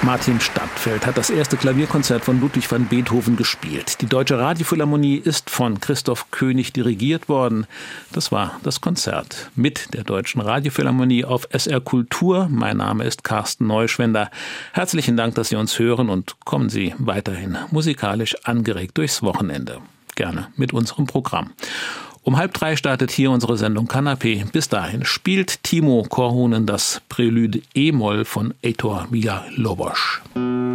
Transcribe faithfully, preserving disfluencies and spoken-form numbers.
Martin Stadtfeld hat das erste Klavierkonzert von Ludwig van Beethoven gespielt. Die Deutsche Radiophilharmonie ist von Christoph König dirigiert worden. Das war das Konzert mit der Deutschen Radiophilharmonie auf S R Kultur. Mein Name ist Carsten Neuschwender. Herzlichen Dank, dass Sie uns hören und kommen Sie weiterhin musikalisch angeregt durchs Wochenende. Gerne mit unserem Programm. Um halb drei startet hier unsere Sendung Kanapé. Bis dahin spielt Timo Korhonen das Prälude E-Moll von Heitor Villa-Lobos.